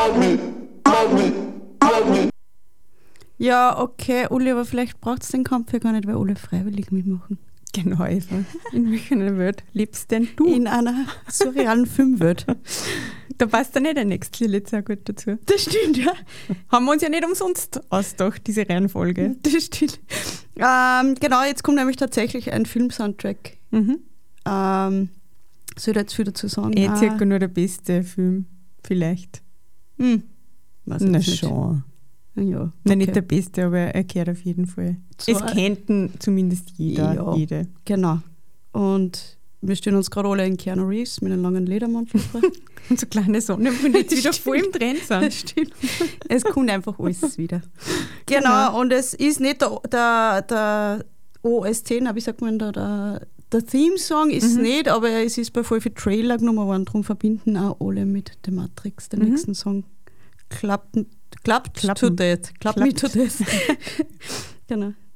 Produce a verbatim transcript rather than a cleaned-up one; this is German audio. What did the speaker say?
Ja, okay, Uli, aber vielleicht braucht es den Kampf ja gar nicht, weil alle freiwillig mitmachen. Genau, Eva. In welcher Welt lebst denn du? In einer surrealen Filmwelt. Da passt ja nicht der nächste Lied sehr gut dazu. Das stimmt, ja. Haben wir uns ja nicht umsonst ausgedacht, diese Reihenfolge. Das stimmt. Ähm, genau, jetzt kommt nämlich tatsächlich ein Filmsoundtrack. Mhm. Ähm, soll ich jetzt viel dazu sagen? Eh Ah, circa nur der beste Film, vielleicht. hm, weiß ich Na nicht. schon. Ja, Na, okay. nicht der beste, aber er gehört auf jeden Fall. So es ein- kennt ihn zumindest jeder, Ja. jede. Genau. Und wir stehen uns gerade alle in Keanu Reeves mit einem langen Ledermantel vor. Und so kleine Sonnenbrillen, die jetzt wieder voll im Trend sind. Das stimmt. Es kommt einfach alles wieder. Genau, Genau. und es ist nicht der, der, der O S T, na, wie sagt man da, der, der Theme-Song ist es Mhm. nicht, aber es ist bei voll viel Trailer genommen worden, darum verbinden auch alle mit der Matrix, den Mhm. nächsten Song. Klappt, klappt to Klappen. death. Klappt me to death. Genau.